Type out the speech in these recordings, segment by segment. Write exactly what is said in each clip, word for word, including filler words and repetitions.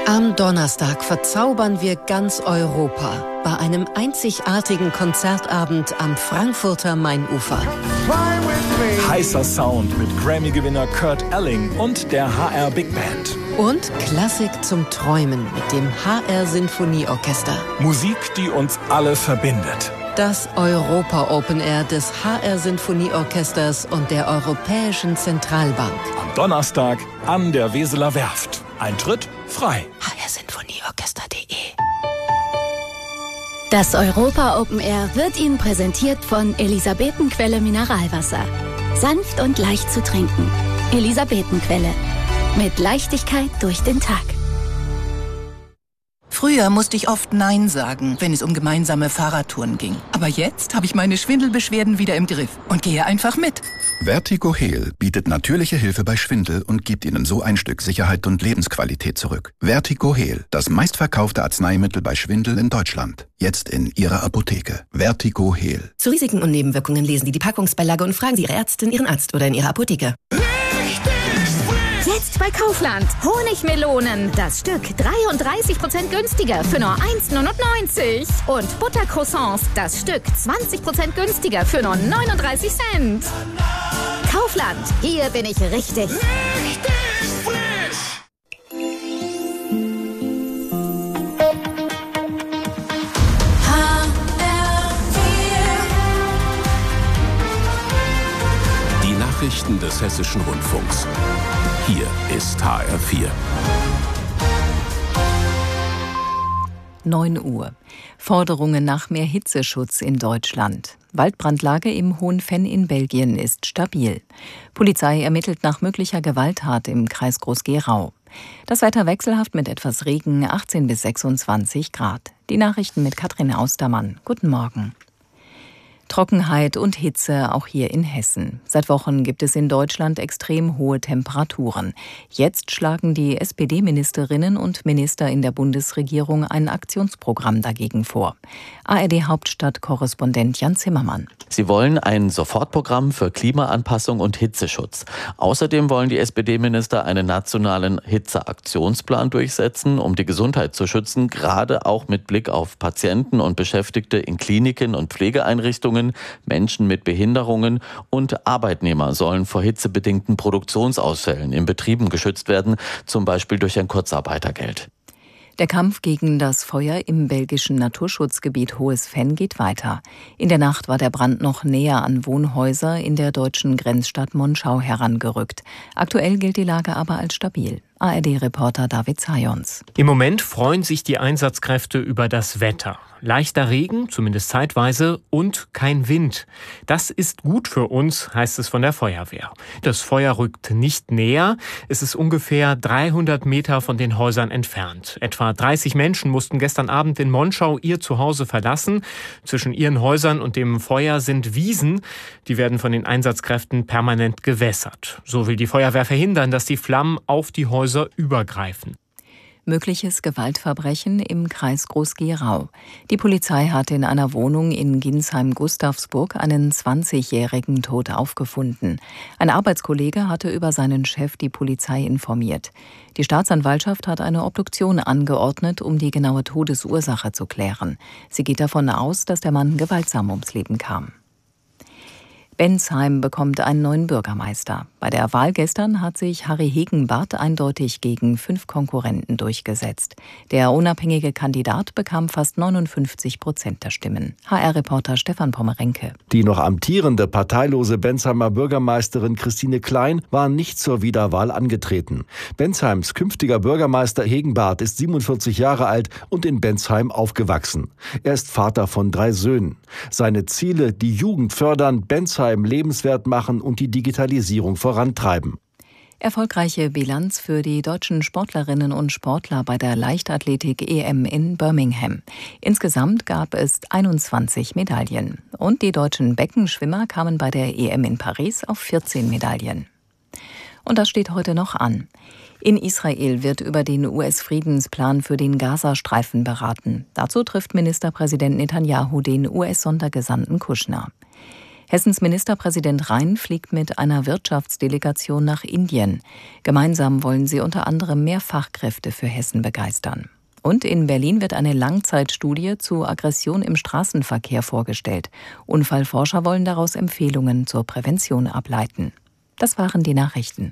Am Donnerstag verzaubern wir ganz Europa bei einem einzigartigen Konzertabend am Frankfurter Mainufer. Heißer Sound mit Grammy-Gewinner Kurt Elling und der H R Big Band. Und Klassik zum Träumen mit dem H R Sinfonieorchester. Musik, die uns alle verbindet. Das Europa Open Air des H R Sinfonieorchesters und der Europäischen Zentralbank. Am Donnerstag an der Weseler Werft. Eintritt frei. h r sinfonieorchester punkt de Das Europa Open Air wird Ihnen präsentiert von Elisabetenquelle Mineralwasser. Sanft und leicht zu trinken. Elisabetenquelle. Mit Leichtigkeit durch den Tag. Früher musste ich oft Nein sagen, wenn es um gemeinsame Fahrradtouren ging. Aber jetzt habe ich meine Schwindelbeschwerden wieder im Griff und gehe einfach mit. Vertigo Heal bietet natürliche Hilfe bei Schwindel und gibt Ihnen so ein Stück Sicherheit und Lebensqualität zurück. Vertigo Heal, das meistverkaufte Arzneimittel bei Schwindel in Deutschland. Jetzt in Ihrer Apotheke. Vertigo Heal. Zu Risiken und Nebenwirkungen lesen Sie die Packungsbeilage und fragen Sie Ihre Ärztin, Ihren Arzt oder in Ihrer Apotheke. Jetzt bei Kaufland. Honigmelonen. Das Stück dreiunddreißig Prozent günstiger für nur eins neunundneunzig. Und Buttercroissants. Das Stück zwanzig Prozent günstiger für nur neununddreißig Cent. Kaufland. Hier bin ich richtig. Richtig frisch. Die Nachrichten des Hessischen Rundfunks. Hier ist H R vier. neun Uhr. Forderungen nach mehr Hitzeschutz in Deutschland. Waldbrandlage im Hohenfenn in Belgien ist stabil. Polizei ermittelt nach möglicher Gewalttat im Kreis Groß-Gerau. Das Wetter wechselhaft mit etwas Regen, achtzehn bis sechsundzwanzig Grad. Die Nachrichten mit Katrin Austermann. Guten Morgen. Trockenheit und Hitze auch hier in Hessen. Seit Wochen gibt es in Deutschland extrem hohe Temperaturen. Jetzt schlagen die S P D-Ministerinnen und Minister in der Bundesregierung ein Aktionsprogramm dagegen vor. A R D-Hauptstadt-Korrespondent Jan Zimmermann. Sie wollen ein Sofortprogramm für Klimaanpassung und Hitzeschutz. Außerdem wollen die S P D-Minister einen nationalen Hitzeaktionsplan durchsetzen, um die Gesundheit zu schützen, gerade auch mit Blick auf Patienten und Beschäftigte in Kliniken und Pflegeeinrichtungen. Menschen mit Behinderungen und Arbeitnehmer sollen vor hitzebedingten Produktionsausfällen in Betrieben geschützt werden, zum Beispiel durch ein Kurzarbeitergeld. Der Kampf gegen das Feuer im belgischen Naturschutzgebiet Hohes Venn geht weiter. In der Nacht war der Brand noch näher an Wohnhäuser in der deutschen Grenzstadt Monschau herangerückt. Aktuell gilt die Lage aber als stabil. A R D-Reporter David Zajons. Im Moment freuen sich die Einsatzkräfte über das Wetter. Leichter Regen, zumindest zeitweise, und kein Wind. Das ist gut für uns, heißt es von der Feuerwehr. Das Feuer rückt nicht näher. Es ist ungefähr dreihundert Meter von den Häusern entfernt. Etwa dreißig Menschen mussten gestern Abend in Monschau ihr Zuhause verlassen. Zwischen ihren Häusern und dem Feuer sind Wiesen. Die werden von den Einsatzkräften permanent gewässert. So will die Feuerwehr verhindern, dass die Flammen auf die Häuser übergreifen. Mögliches Gewaltverbrechen im Kreis Groß-Gerau. Die Polizei hatte in einer Wohnung in Ginsheim-Gustavsburg einen zwanzigjährigen tot aufgefunden. Ein Arbeitskollege hatte über seinen Chef die Polizei informiert. Die Staatsanwaltschaft hat eine Obduktion angeordnet, um die genaue Todesursache zu klären. Sie geht davon aus, dass der Mann gewaltsam ums Leben kam. Bensheim bekommt einen neuen Bürgermeister. Bei der Wahl gestern hat sich Harry Hegenbarth eindeutig gegen fünf Konkurrenten durchgesetzt. Der unabhängige Kandidat bekam fast neunundfünfzig Prozent der Stimmen. H R-Reporter Stefan Pommerenke. Die noch amtierende parteilose Bensheimer Bürgermeisterin Christine Klein war nicht zur Wiederwahl angetreten. Bensheims künftiger Bürgermeister Hegenbarth ist siebenundvierzig Jahre alt und in Bensheim aufgewachsen. Er ist Vater von drei Söhnen. Seine Ziele: die Jugend fördern, Bensheim lebenswert machen und die Digitalisierung vorantreiben. Erfolgreiche Bilanz für die deutschen Sportlerinnen und Sportler bei der Leichtathletik-E M in Birmingham. Insgesamt gab es einundzwanzig Medaillen. Und die deutschen Beckenschwimmer kamen bei der E M in Paris auf vierzehn Medaillen. Und das steht heute noch an. In Israel wird über den U S-Friedensplan für den Gazastreifen beraten. Dazu trifft Ministerpräsident Netanyahu den U S-Sondergesandten Kushner. Hessens Ministerpräsident Rhein fliegt mit einer Wirtschaftsdelegation nach Indien. Gemeinsam wollen sie unter anderem mehr Fachkräfte für Hessen begeistern. Und in Berlin wird eine Langzeitstudie zu Aggression im Straßenverkehr vorgestellt. Unfallforscher wollen daraus Empfehlungen zur Prävention ableiten. Das waren die Nachrichten.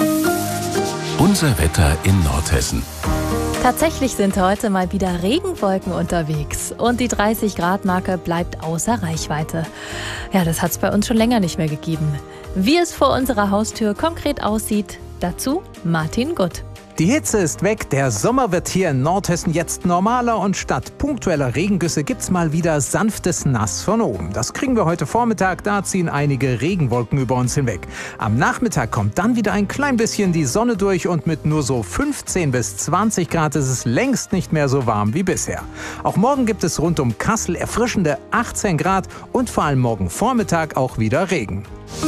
Unser Wetter in Nordhessen. Tatsächlich sind heute mal wieder Regenwolken unterwegs und die dreißig Grad Marke bleibt außer Reichweite. Ja, das hat es bei uns schon länger nicht mehr gegeben. Wie es vor unserer Haustür konkret aussieht, dazu Martin Gutt. Die Hitze ist weg, der Sommer wird hier in Nordhessen jetzt normaler und statt punktueller Regengüsse gibt's mal wieder sanftes Nass von oben. Das kriegen wir heute Vormittag, da ziehen einige Regenwolken über uns hinweg. Am Nachmittag kommt dann wieder ein klein bisschen die Sonne durch und mit nur so fünfzehn bis zwanzig Grad ist es längst nicht mehr so warm wie bisher. Auch morgen gibt es rund um Kassel erfrischende achtzehn Grad und vor allem morgen Vormittag auch wieder Regen.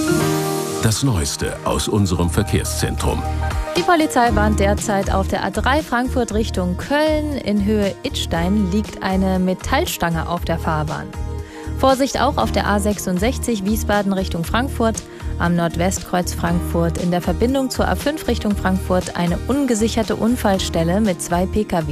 Das Neueste aus unserem Verkehrszentrum. Die Polizei warnt derzeit auf der A drei Frankfurt Richtung Köln. In Höhe Idstein liegt eine Metallstange auf der Fahrbahn. Vorsicht auch auf der A sechsundsechzig Wiesbaden Richtung Frankfurt. Am Nordwestkreuz Frankfurt in der Verbindung zur A fünf Richtung Frankfurt eine ungesicherte Unfallstelle mit zwei Pkw.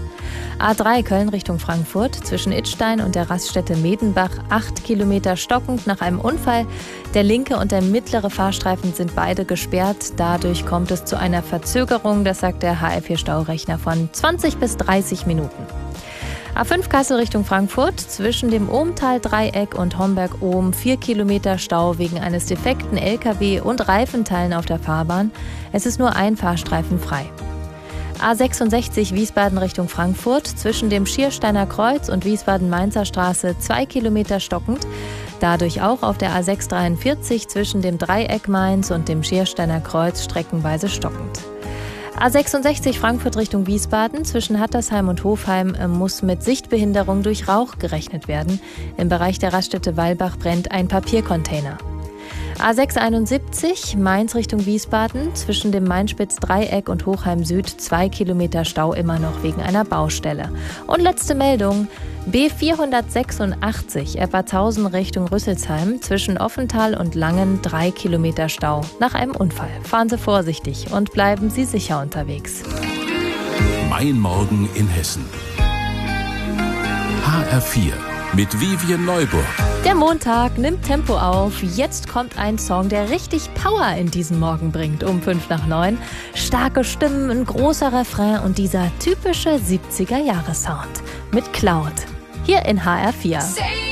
A drei Köln Richtung Frankfurt, zwischen Idstein und der Raststätte Medenbach, acht Kilometer stockend nach einem Unfall. Der linke und der mittlere Fahrstreifen sind beide gesperrt. Dadurch kommt es zu einer Verzögerung, das sagt der H R vier Staurechner, von zwanzig bis dreißig Minuten. A fünf Kassel Richtung Frankfurt, zwischen dem Ohmtal-Dreieck und Homberg-Ohm, vier Kilometer Stau wegen eines defekten L K W und Reifenteilen auf der Fahrbahn. Es ist nur ein Fahrstreifen frei. A sechsundsechzig Wiesbaden Richtung Frankfurt, zwischen dem Schiersteiner Kreuz und Wiesbaden-Mainzer Straße zwei Kilometer stockend. Dadurch auch auf der A sechshundertdreiundvierzig zwischen dem Dreieck Mainz und dem Schiersteiner Kreuz streckenweise stockend. A sechsundsechzig Frankfurt Richtung Wiesbaden, zwischen Hattersheim und Hofheim muss mit Sichtbehinderung durch Rauch gerechnet werden. Im Bereich der Raststätte Weilbach brennt ein Papiercontainer. A sechshunderteinundsiebzig Mainz Richtung Wiesbaden, zwischen dem Mainspitz-Dreieck und Hochheim Süd zwei Kilometer Stau immer noch wegen einer Baustelle. Und letzte Meldung, B vierhundertsechsundachtzig Eppertshausen Richtung Rüsselsheim, zwischen Offenthal und Langen drei Kilometer Stau nach einem Unfall. Fahren Sie vorsichtig und bleiben Sie sicher unterwegs. Mein Morgen in Hessen. H R vier mit Vivian Neuburg. Der Montag nimmt Tempo auf. Jetzt kommt ein Song, der richtig Power in diesen Morgen bringt. Um fünf nach neun. Starke Stimmen, ein großer Refrain und dieser typische siebziger-Jahres-Sound. Mit Cloud. Hier in H R vier.